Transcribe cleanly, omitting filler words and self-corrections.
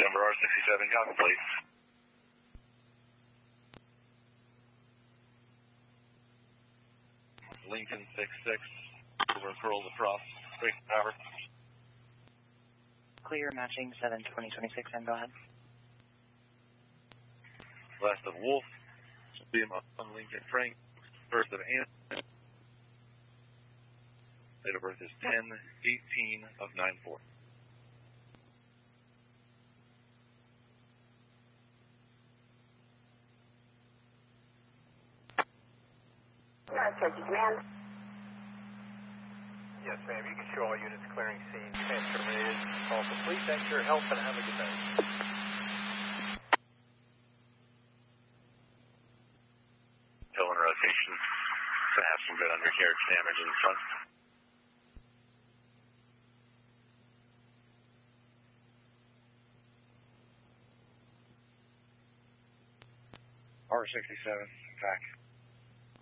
Denver R67, copy, please. Lincoln 66, over Pearl across, 6 hour. Clear, matching 7-2026, and go ahead. West of Wolf, beam up on Lincoln Frank, first of Ann. Date of birth is 10/18 of 94. Command. Yes, ma'am. You can show all units clearing scene. Terminated. All complete. Thanks for your help and have a good day. Hill and rotation to have some good undercarriage damage in the front. R67, back.